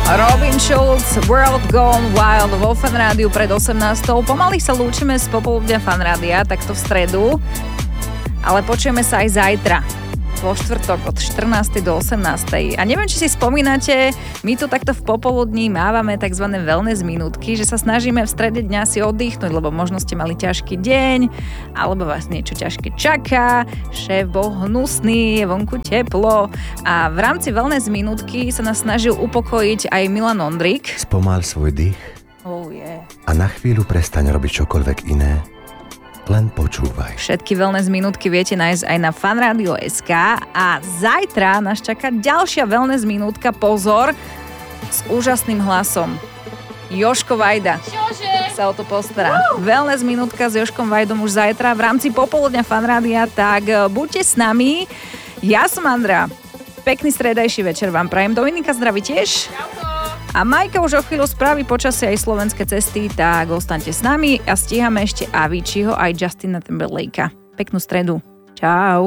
Robin Schulz, World Gone Wild vo Fan Rádiu pred 18. Pomaly sa lúčime z popoludňa Fan Rádia, takto v stredu, ale počujeme sa aj zajtra. Vo štvrtok od 14. do 18. A neviem, či si spomínate, my tu takto v popoludní mávame tzv. Wellness minútky, že sa snažíme v strede dňa si oddychnúť, lebo možno ste mali ťažký deň, alebo vás niečo ťažké čaká, šéf bol hnusný, je vonku teplo. A v rámci Wellness minútky sa nás snažil upokojiť aj Milan Ondrík. Spomal svoj dých a na chvíľu prestaň robiť čokoľvek iné. Len počúvaj. Všetky wellness minútky viete nájsť aj na fanradio.sk a zajtra nás čaká ďalšia wellness minútka, pozor, s úžasným hlasom. Jožko Vajda sa o to postará. Wellness minútka s Jožkom Vajdom už zajtra v rámci popoludňa Fanrádia, tak buďte s nami. Ja som Andrea. Pekný stredajší večer vám prajem. Dominika zdraví tiež. A Majka už o chvíľu spraví počasie aj slovenské cesty, tak ostaňte s nami a stíhame ešte Aviciiho aj Justina Timberlakea. Peknú stredu. Čau.